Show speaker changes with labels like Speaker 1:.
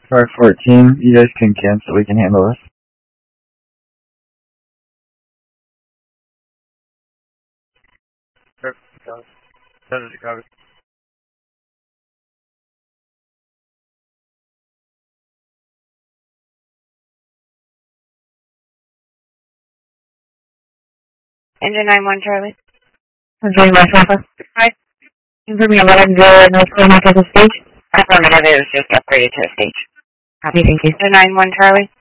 Speaker 1: Car 14, you guys can cancel, we can handle this.
Speaker 2: Chicago.
Speaker 3: Engine 9-1 Charlie.
Speaker 4: Engine West Alpha.
Speaker 3: Hi.
Speaker 4: Confirm your 11-0 North Carolina to the stage.
Speaker 3: Affirmative, it was just upgraded to a stage.
Speaker 4: Copy, thank you.
Speaker 3: Engine 9-1 Charlie.